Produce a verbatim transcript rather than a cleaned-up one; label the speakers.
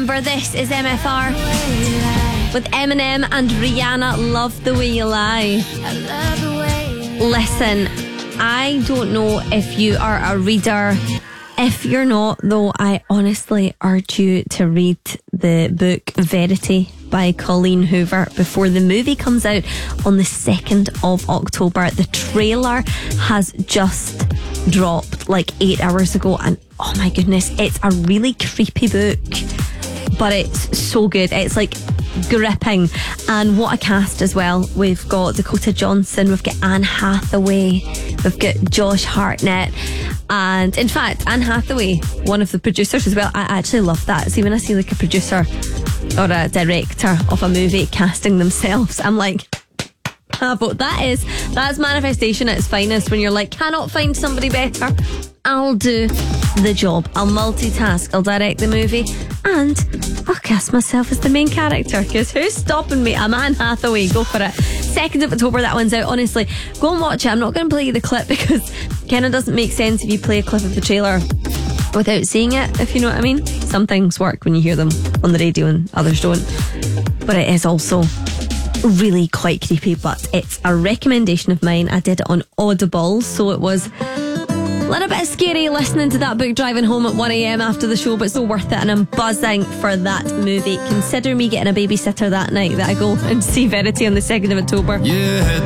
Speaker 1: November. This is M F R with Eminem and Rihanna, Love the Way You Lie. Listen, I don't know if you are a reader. If you're not, though, I honestly urge you to read the book Verity by Colleen Hoover before the movie comes out on the second of October. The trailer has just dropped like eight hours ago, and oh my goodness, it's a really creepy book, but it's so good. It's like gripping, and what a cast as well. We've got Dakota Johnson, we've got Anne Hathaway, we've got Josh Hartnett, and in fact Anne Hathaway, one of the producers as well. I actually love that. See, when I see like a producer or a director of a movie casting themselves, I'm like, bravo. That is that's manifestation at its finest, when you're like, cannot find somebody better, I'll do the job. I'll multitask, I'll direct the movie, and I'll cast myself as the main character, because who's stopping me? I'm Anne Hathaway. Go for it. second of October, that one's out. Honestly, go and watch it. I'm not going to play you the clip because it kind of doesn't make sense if you play a clip of the trailer without seeing it, if you know what I mean. Some things work when you hear them on the radio and others don't, but it is also really quite creepy. But it's a recommendation of mine. I did it on Audible, so it was a little bit scary listening to that book driving home at one a.m. after the show, but so worth it, and I'm buzzing for that movie. Consider me getting a babysitter that night that I go and see Verity on the second of October.
Speaker 2: Yeah.